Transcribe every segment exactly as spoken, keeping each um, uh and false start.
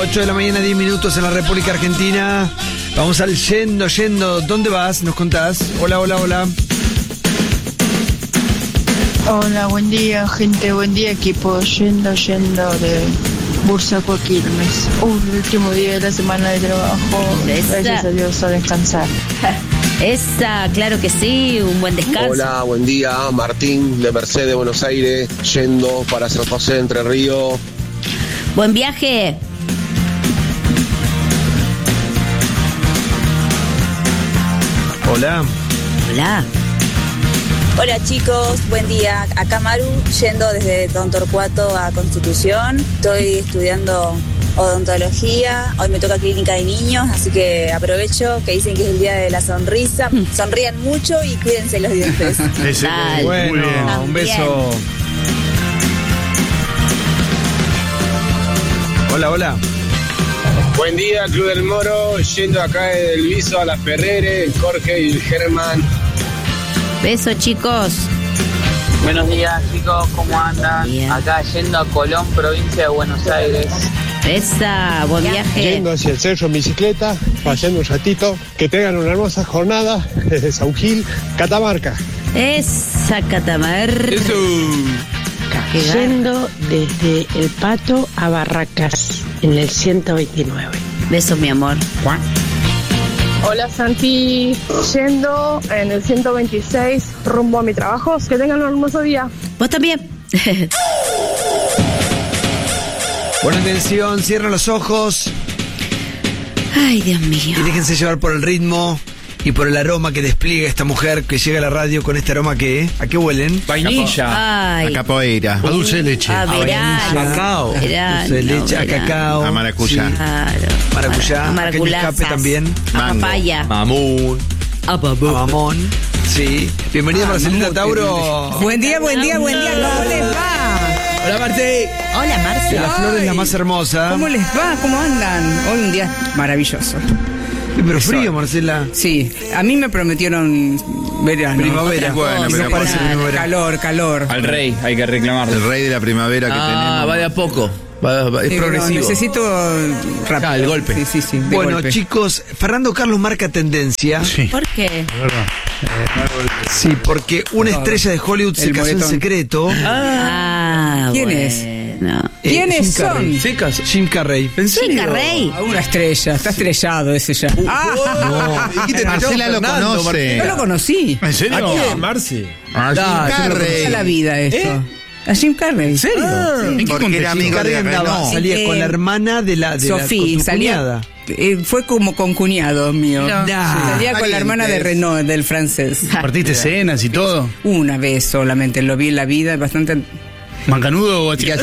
ocho de la mañana, diez minutos en la República Argentina. Vamos al yendo, yendo. ¿Dónde vas? ¿Nos contás? Hola, hola, hola. Hola, buen día, gente. Buen día, equipo. Yendo, yendo de Bursaco a Quilmes. Un último día de la semana de trabajo. Esa. Gracias a Dios a descansar. Esa, claro que sí, un buen descanso. Hola, buen día, Martín de Mercedes, Buenos Aires, yendo para San José, Entre Ríos. Buen viaje. Hola. Hola. Hola chicos, buen día. Acá Maru, yendo desde Don Torcuato a Constitución. Estoy estudiando odontología. Hoy me toca clínica de niños, así que aprovecho que dicen que es el día de la sonrisa. Sonrían mucho y cuídense los dientes. Ese, bueno, muy bien. Un beso. Hola, hola. Buen día, Club del Moro, yendo acá del Viso a la Ferrere, el Jorge y el Germán. Beso, chicos. Buenos días, chicos, ¿cómo andan? Acá yendo a Colón, provincia de Buenos Aires. Esa, buen viaje. Yendo hacia el cerro en bicicleta, paseando un ratito. Que tengan una hermosa jornada desde San Gil, Catamarca. Esa, Catamarca. Eso. Yendo desde El Pato a Barracas, en el ciento veintinueve. Besos, mi amor. Juan. Hola Santi, yendo en el ciento veintiséis rumbo a mi trabajo. Que tengan un hermoso día. Vos también. Buena atención, cierren los ojos. Ay, Dios mío. Y déjense llevar por el ritmo y por el aroma que despliega esta mujer que llega a la radio con este aroma que, ¿a qué huelen? Vainilla. Ay. A capoeira. A dulce de leche. A verano. Cacao. Verano, Dulce de leche, a verano. cacao. A maracuyá. Sí. Claro. Maracuyá, A pequeño escape maraculazas. también. A Mango. papaya. Mamún. A A mamón. Sí. Bienvenida, Ah, Marcelita mamut, Tauro. Buen día, buen día, buen día. ¿Cómo les va? Hola, Marce. Hola, Marce. La flor es la más hermosa. ¿Cómo les va? ¿Cómo andan? Hoy un día maravilloso. Pero frío, Marcela. Sí, a mí me prometieron verano. Primavera. Bueno, Y pero no parece nada. primavera. Calor, calor. Al rey, hay que reclamarlo. El rey de la primavera que Ah, tenemos. va de a poco. Va, va- es Sí, progresivo. no, necesito rápido. Ah, el golpe. Sí, sí, sí. de Bueno, golpe. chicos, Fernando Carlos marca tendencia. Sí. ¿Por qué? Sí, porque una estrella de Hollywood se El casó en moretón. secreto. Ah, ¿Quién bueno. es? Eh, ¿Quiénes Jim Carrey. son? ¿Se casó? Jim Carrey. ¿En serio? Chica Rey. Ah, una estrella, está estrellado ese ya. Ah, No. ¿Y qué te Marcela lo Fernando, conoce. Martín? no lo conocí. ¿En serio? ¿A quién, Marci? Ah, Da, Jim yo lo Carrey. Toda la vida esto. A Jim Carrey. ¿En serio? ¿En qué Porque contexto? era Jim amigo Carrey de andaba, Renault. salía Eh, con la hermana de la de la, con Sofía, tu salía. cuñada. eh, fue como con cuñado mío. No. Sí, salía con la hermana de Parientes. Renault, del francés. ¿Partiste escenas y todo? Una vez solamente lo vi en la vida, bastante. ¿Mancanudo o ¿Qué Yo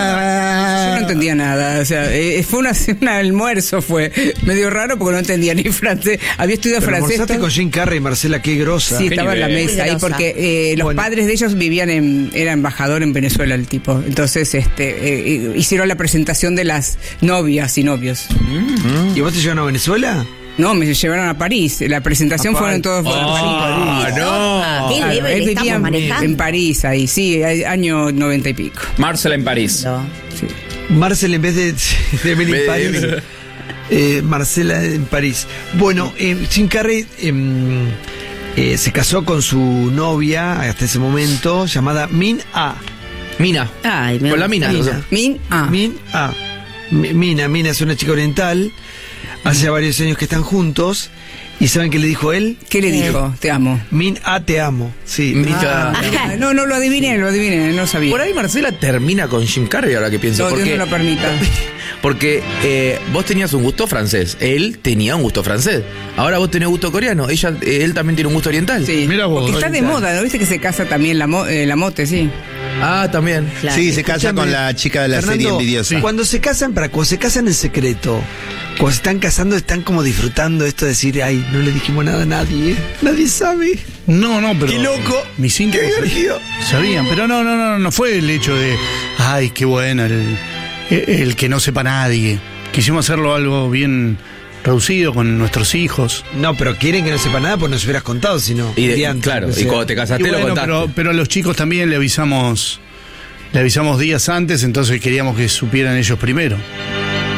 no entendía nada, o sea, eh, fue una, un almuerzo, fue medio raro porque no entendía ni francés. Había estudiado Pero francés. almorzaste todo- con Jim Carrey, Marcela, qué grosa. Sí, ¿Qué estaba en la nivel? mesa ahí Poderosa. porque eh, los Bueno. padres de ellos vivían en, era embajador en Venezuela el tipo. Entonces, este, eh, hicieron la presentación de las novias y novios. ¿Y vos te llevan a Venezuela? No, me llevaron a París. La presentación A fueron París. todos fueron Ah, no. ¿Qué Claro, level él vivía estamos en, manejando? en París ahí, sí, a- año noventa y pico. Marcela en París. No. Sí. Marcel en vez de, de Emily en Ve- París. eh, Marcela en París. Bueno, eh, Jim Carrey em, eh, se casó con su novia hasta ese momento, llamada Min A. Mina. Ay, me Con la mina. Mina. o sea. Min ah. Min A. Mi- Mina, Mina es una chica oriental. Hace varios años que están juntos. ¿Y saben qué le dijo él? ¿Qué le dijo? Te amo. Min A, te amo. Sí. Mita. Ah, no, no lo adiviné, lo adiviné, no sabía. Por ahí Marcela termina con Jim Carrey, ahora que pienso. No, Dios porque no lo permita. porque eh, vos tenías un gusto francés, él tenía un gusto francés. Ahora vos tenés gusto coreano, ella, eh, él también tiene un gusto oriental. Sí. Mira vos. Porque está de moda, ¿no viste que se casa también la, mo- eh, la mote, sí? Ah, también. Claro. Sí, se casa Escúchame, con la chica de la Fernando, serie envidiosa. Cuando se casan, para cuando se casan en secreto, cuando se están casando, están como disfrutando esto de decir, ay, no le dijimos nada a nadie, ¿eh? Nadie sabe. No, no, pero. Qué loco. Mis Qué íntimos divertido. sabían, pero no, no, no, no fue el hecho de, ay, qué bueno, el, el que no sepa nadie. Quisimos hacerlo algo bien reducido con nuestros hijos. No, pero quieren que no sepa nada, pues nos hubieras contado, si no. Y de- de antes, claro, o y sea. cuando te casaste Y lo bueno, contaste. pero, pero a los chicos también le avisamos, le avisamos días antes, entonces queríamos que supieran ellos primero.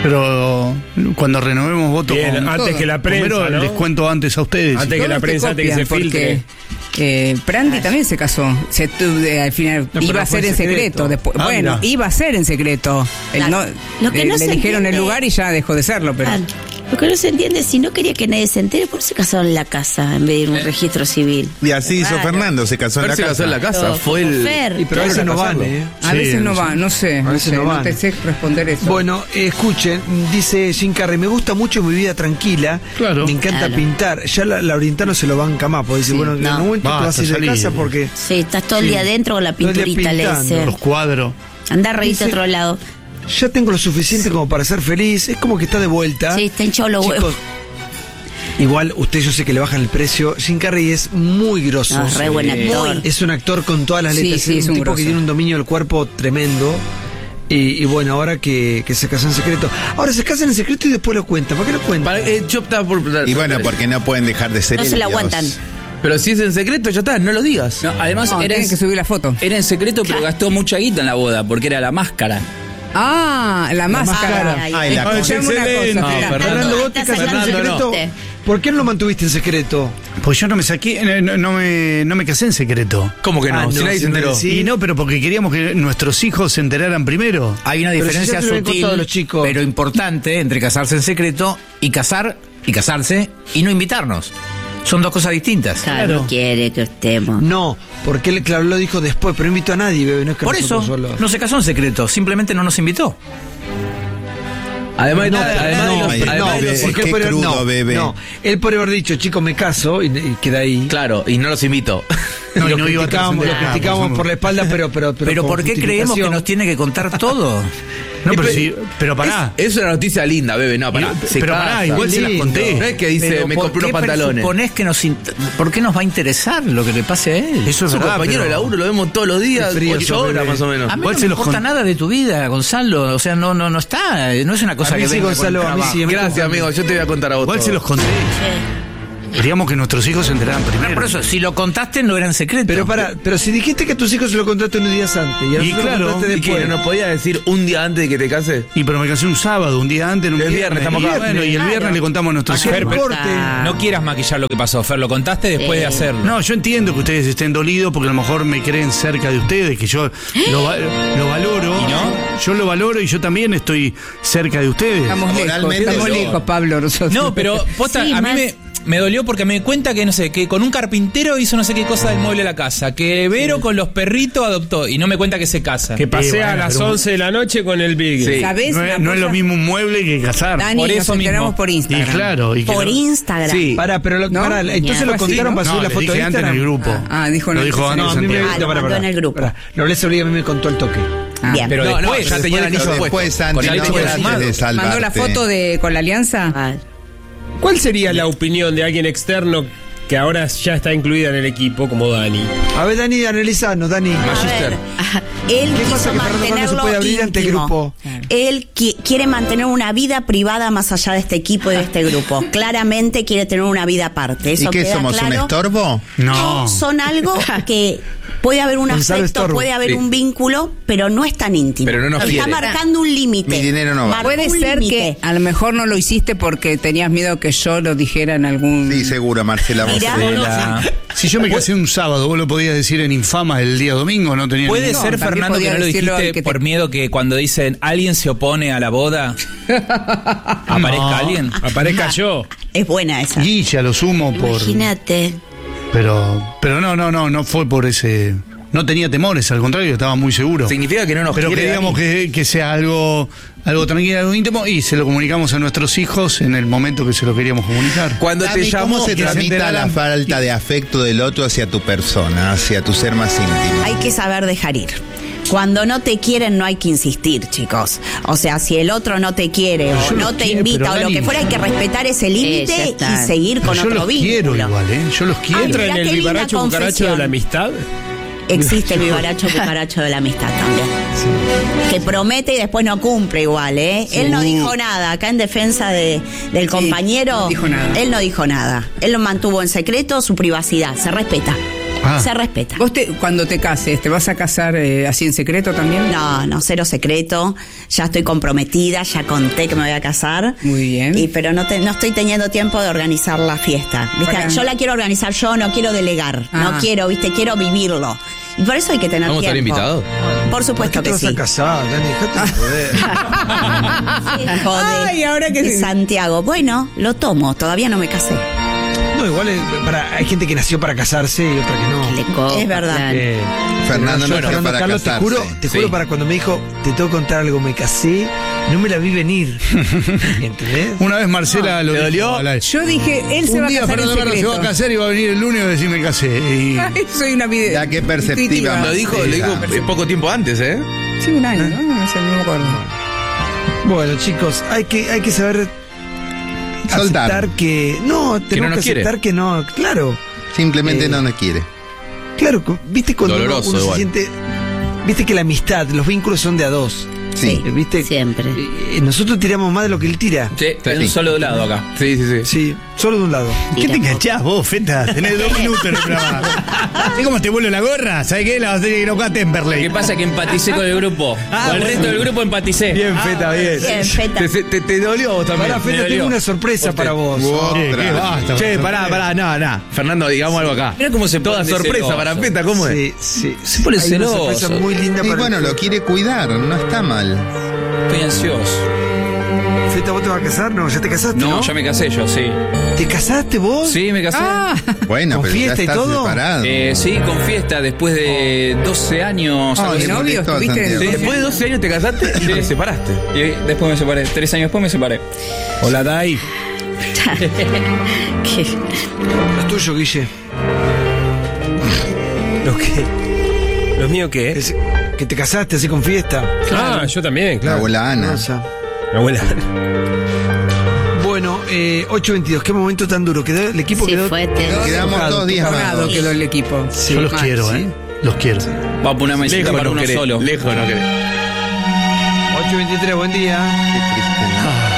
Pero cuando renovemos votos. Bien, con antes todo. que la prensa, Primero ¿no? les cuento antes a ustedes. Antes que la prensa, antes que se filtre. Eh, Prandi también se casó. Se, eh, al final No, iba pero a fue ser en en secreto. secreto. Después, Ah, bueno, mira. iba a ser en secreto. Él Claro. no, Lo que eh, no le se dijeron el entiende- lugar y ya dejó de serlo. Pero Claro. Lo que no se entiende es si no quería que nadie se entere, ¿por qué se casaron en la casa en vez de ir a un registro civil? Y así hizo Claro. Fernando, se casó en Fer la se casa. casó en la casa. Pero Fue el. Fer, Y pero a veces no van, ¿eh? a Sí, veces no no sé. va, no sé. A No, veces sé, no no van. te sé responder eso. Bueno, escuchen, dice Jim Carrey, me gusta mucho mi vida tranquila. Claro. Me encanta Claro. pintar. Ya la, la oriental no se lo banca más, porque dice, Sí, bueno, en no. algún momento te Basta, vas a ir de salí. casa porque. Sí, estás todo el Sí. día adentro con la Todo el día pinturita, le pintando. dice. Los cuadros. Anda a reírte a Dice- otro lado. Ya tengo lo suficiente como para ser feliz. Es como que está de vuelta. Sí, está hinchado los Chicos, huevos. igual, usted yo sé que le bajan el precio. Jim Carrey es muy grosso. No, es re buen actor. Es un actor con todas las Sí, letras. sí, es es un un tipo grosso. que tiene un dominio del cuerpo tremendo. Y, y bueno, ahora que, que se casó en secreto. Ahora se casan en secreto y después lo cuentan. ¿Por qué lo cuentan? Para- eh, yo estaba por. Y bueno, porque no pueden dejar de ser No se la ellos. aguantan. Pero si es en secreto, ya está, no lo digas. No, además No, era, tienen en, que subir la foto. era en secreto, pero gastó mucha guita en la boda, porque era la máscara. Ah, la máscara. Ay, Ay, la Escuchame una excelente. cosa. No, Mira, Fernando, Fernando, vos te estás casaste en sacando secreto. chiste. ¿Por qué no lo mantuviste en secreto? Pues yo no me saqué, eh, no, no me, no me casé en secreto. ¿Cómo que no? Ah, si no, nadie si se no enteró. decís. Sí. Y no, pero porque queríamos que nuestros hijos se enteraran primero. Hay una Pero si diferencia ya se lo habían sutil, contado los chicos. pero importante entre casarse en secreto y casar y casarse y no invitarnos. Son dos cosas distintas. Claro, no quiere que estemos. No, porque él, claro, lo dijo después, pero no invitó a nadie, bebé. No es que Por eso nosotros solos. no se casó en secreto, simplemente no nos invitó. Además, No, nada, pero además, no, de los- Ay, además no, de los- bebé, porque qué él podría- crudo, no, bebé. no, él podría haber dicho, chicos, me caso y, y queda ahí. Claro, y no los invito. No, y lo no iba a criticábamos, lo trascender. criticábamos por la espalda, pero pero pero, Pero con ¿por qué creemos que justificación. nos tiene que contar todo? No, pero, pero- sí, pero pará. Es una noticia linda, bebé. No, pará. Y- Se pero casa. pará, igual se las Lindo. conté. No es que dice, Pero me ¿por compré qué unos pantalones. presuponés que nos int- ¿Por qué nos va a interesar lo que le pase a él? Eso es Su verdad, compañero pero- de laburo, lo vemos todos los días, Qué frío ocho sos, horas bebé. más o menos. A mí Igual no se me los importa con- nada de tu vida, Gonzalo. O sea, no, no, no está. No es una cosa A mí que sí, venga con Gonzalo, el a mí trabajo. sí. Gracias, amigo. Yo te voy a contar a vos. Igual todo. se los conté. Queríamos que nuestros hijos se enteraran primero. Por eso, si lo contaste, no era en secreto. Pero para, pero si dijiste que a tus hijos se lo contaste unos días antes y, a Y nosotros claro, lo contaste ¿Y después. que no podías decir un día antes de que te cases? Y pero me casé un sábado, un día antes, un El viernes, estamos acá. Bueno, y el viernes le contamos a nuestros Acá hijos. el corte. No quieras maquillar lo que pasó, Fer. Lo contaste después de hacerlo. No, yo entiendo que ustedes estén dolidos porque a lo mejor me creen cerca de ustedes, que yo lo, va- lo valoro. ¿Y no? Yo lo valoro y yo también estoy cerca de ustedes. Estamos lejos, Moralmente estamos no. lejos, Pablo, nosotros. No, pero posta, Sí, a mí más- me, me dolió porque me di cuenta que, no sé, que con un carpintero hizo no sé qué cosa del mueble de la casa. Que Vero con los perritos adoptó y no me cuenta que se casa. Que pasea Sí, bueno, a las pero- once de la noche con el Big. Sí. ¿Sabés? No es, una no es lo cosa? mismo un mueble que casar. Dani, Por nos eso mismo. enteramos por Y Instagram. claro. Y que Por lo- Instagram. Sí. Pará, pero lo, ¿No? pará, entonces Ña. lo Fue así, contaron ¿no? para subir No, la le foto dije de antes en Instagram. el grupo. Ah, ah, dijo en Lo el- dijo en antes No, a mí me Santiago. Ah, lo pará, mandó pará. en el grupo. Pará, Nobleza Oliva a mí me contó el toque. Ah. Bien. Pero No, no, después, ya tenía el anillo Pero puesto. después, Santi, Con el no anillo trates firmado. de salvarte. ¿Mandó la foto de con la alianza? Ah, ¿Cuál sería la opinión de alguien externo que ahora ya está incluida en el equipo, como Dani? A ver, Dani, analizanos, Dani. A ver, ajá, él ¿Qué pasa quiso que Fernando Fernando se mantenerlo puede abrir ante el íntimo. grupo? Él qui- quiere mantener una vida privada más allá de este equipo y de este grupo. Claramente quiere tener una vida aparte. Eso ¿Y qué queda somos, un claro. estorbo? No. Son algo que puede haber un Gonzalo afecto, Estorbo. puede haber Sí. un vínculo, pero no es tan íntimo. Pero no nos Está quiere. marcando un límite. Mi dinero no va. Marcó Puede un ser límite. que a lo mejor no lo hiciste porque tenías miedo que yo lo dijera en algún... Sí, seguro, Marcela. vos Mirá, seguro. La- Si yo me casé un sábado, vos lo podías decir en Infama el día domingo, no tenía Puede ningún- ser, también Fernando, que podía no lo decirlo dijiste al que te- por miedo que cuando dicen alguien se opone a la boda, aparezca No. alguien. Aparezca yo. Es buena esa. Guille, a lo sumo por. Imagínate. Pero, pero no, no, no, no fue por ese. No tenía temores, al contrario, estaba muy seguro. Significa que no nos Pero quiere. queríamos Dani. que, que sea algo, algo tranquilo, algo íntimo, y se lo comunicamos a nuestros hijos en el momento que se lo queríamos comunicar. Cuando te Dani, llamó, ¿cómo se que tramita la enteraran- falta de afecto del otro hacia tu persona, hacia tu ser más íntimo? Hay que saber dejar ir. Cuando no te quieren no hay que insistir, chicos. O sea, si el otro no te quiere Yo o los no te quiero, invita pero o lo Dani- que fuera, hay que respetar ese límite ya está. y seguir con Yo otro los vínculo. quiero igual, ¿eh? Yo los quiero. Ay, ¿Entra mirá en el qué linda vivaracho cucaracho de confesión. la amistad? Existe el vivaracho cucaracho de la amistad también. Que promete y después no cumple igual, ¿eh? Él no dijo nada. Acá en defensa de, del compañero, no dijo nada. él no dijo nada. Él lo mantuvo en secreto, su privacidad. Se respeta. Ah. Se respeta. ¿Vos te, cuando te cases, te vas a casar eh, así en secreto también? No, no, cero secreto. Ya estoy comprometida, ya conté que me voy a casar. Muy bien. Y, pero no, te, no estoy teniendo tiempo de organizar la fiesta. ¿Viste? Para- Yo la quiero organizar yo, no quiero delegar. Ah. No quiero, ¿viste? Quiero vivirlo. Y por eso hay que tener ¿Vamos a estar tiempo. invitados? Por supuesto ¿Por qué que te vas sí. a casar, Dani? Dejate de joder. Hijo de, Ay, ahora que de sí. Santiago. Bueno, lo tomo, todavía no me casé. No, igual eh, para, hay gente que nació para casarse y otra que no. Le co- es verdad. Eh, Fernando yo, nació Fernando para Carlos, te casarse. juro, te Sí. juro para cuando me dijo, te tengo que contar algo, me casé, no me la vi venir. ¿Entendés? Una vez Marcela lo ¿Le dijo dolió? al aire. Yo dije, él se Un va a día casar en Fernando Carlos se secreto. va a casar y va a venir el lunes y va a decir me casé. Y Ay, soy una vida. Ya, qué perceptiva. intuitiva. Lo dijo, lo dijo Marcela. poco tiempo antes, ¿eh? Sí, un año, ¿no? No sé, no me acuerdo. Bueno, chicos, hay que, hay que saber Soltar. aceptar que. No, tenemos que, no nos quiere. aceptar que no, claro. Simplemente Eh, no nos quiere. Claro, viste cuando uno, Doloroso, uno se igual. siente. Viste que la amistad, los vínculos son de a dos. Sí. Eh, ¿Viste? Siempre. Eh, nosotros tiramos más de lo que él tira. Sí, en un solo lado acá. Sí, sí, sí. Sí, solo de un lado. ¿qué te enganchás vos, Feta? Tenés dos minutos en el programa. ¿Sabés cómo te vuelve la gorra? ¿Sabés qué? La vas a tener que ir a buscar a Lo Temperley. que pasa es que empaticé con el grupo. Ah, con el bueno. resto del grupo empaticé. Bien, Feta, bien. Bien, Feta. Te, te, te dolió a vos también. Pará, Feta, dolió. tengo una sorpresa para vos. Che, Otra. qué basta. Che, pará, pará, no, no. Fernando, digamos algo acá. Mirá cómo se Toda pone sorpresa celoso. para Feta, ¿cómo es? Sí, sí. Se pone Hay una celoso. sorpresa muy linda Y para bueno, el- lo quiere cuidar, no está mal. Estoy ansioso. Feta, ¿vos te vas a casar? No, ya te casaste, ¿no? No, ya me casé yo, sí. ¿Te casaste vos? Sí, me casé. Ah, Bueno, ¿Con pero ya fiesta y estás todo? separado. Eh, sí, con fiesta después de doce años. Ah, algo ¿de así. novio molesto, estuviste? Santiago. Sí. Después de doce años te casaste y te separaste. Y después me separé. Tres años después me separé. Hola, Dai. ¿Qué? Lo tuyo, Guille. ¿Lo qué? ¿Los míos qué? Es que te casaste así con fiesta. Ah, yo también, La claro. abuela Ana. Hermosa. La abuela. Bueno, eh, ocho veintidós, qué momento tan duro. Quedó, el equipo Sí, quedó. fue te- Quedamos Tocado, dos días tocado más. quedó el equipo. Sí. Yo los Mal, quiero, sí. ¿eh? Los quiero. Va a poner una mesita Lejos para no uno querés, solo. lejos no querés. ocho veintitrés, buen día. Qué triste, ¿no?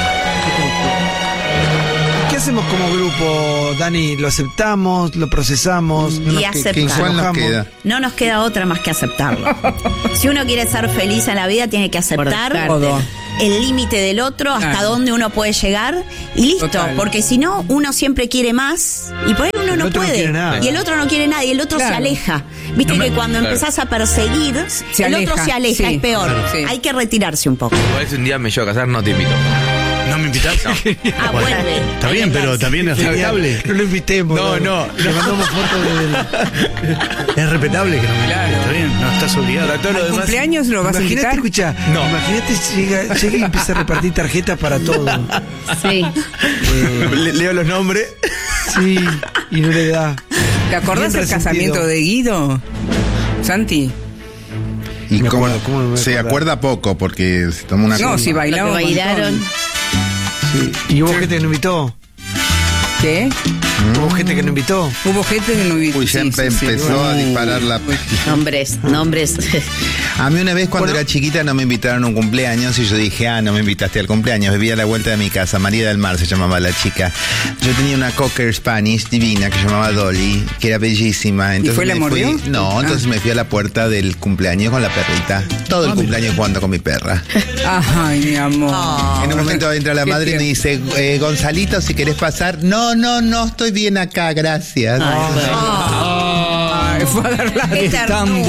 ¿Qué hacemos como grupo, Dani? ¿Lo aceptamos? ¿Lo procesamos? Y ¿Qué- qué- aceptar. ¿Cuál nos enojamos. queda? No nos queda otra más que aceptarlo. Si uno quiere ser feliz en la vida, tiene que aceptar Todo. el límite del otro, hasta Claro. dónde uno puede llegar y listo. Total. Porque si no, uno siempre quiere más y por ahí uno El no otro no puede. quiere nada. Y el otro no quiere nada y el otro Claro. se aleja. Viste que cuando claro. empezás a perseguir, Se el otro aleja, se aleja, sí, es peor. claro, sí. Hay que retirarse un poco. Igual si un día me llevo a casar, no te invito. ¿No me invitás? Ah, Bueno, vuelve. está bien, pero también es respetable. No lo invitemos. No, no. Le mandamos fotos de. Es respetable que no me Claro. Está bien, no estás obligado. Para todo lo ¿Al demás. cumpleaños lo vas a Imagínate, invitar? escucha. No. Imagínate llega, llega y empieza a repartir tarjetas para todo. Sí. Eh, Le- leo los nombres. sí, y no le da. ¿Te acordás Bien del casamiento resentido. de Guido? Santi. Y Me cómo- acuerdo, ¿cómo no me se acuerdo? acuerda poco porque se tomó una No, copa. si bailaba. Lo que un montón. bailaron. Sí. ¿Y hubo gente que no invitó? ¿Qué? ¿Hubo gente que no invitó? Hubo gente que no invitó. Uy, ya Sí, empe- sí, sí. empezó a Uh. disparar la... Nombres, nombres. A mí una vez cuando Bueno. era chiquita no me invitaron a un cumpleaños y yo dije, ah, no me invitaste al cumpleaños. Vivía a la vuelta de mi casa, María del Mar se llamaba la chica. Yo tenía una Cocker Spanish divina que se llamaba Dolly, que era bellísima. Entonces fue, la me mordió? fui- No, entonces Ah. me fui a la puerta del cumpleaños con la perrita. Todo el cumpleaños jugando con mi perra. Ay, mi amor. En un momento entra la Qué madre y me dice, eh, Gonzalito, si querés pasar. No, no, no, estoy bien acá, gracias. Ay, fue a dar la Qué ternura.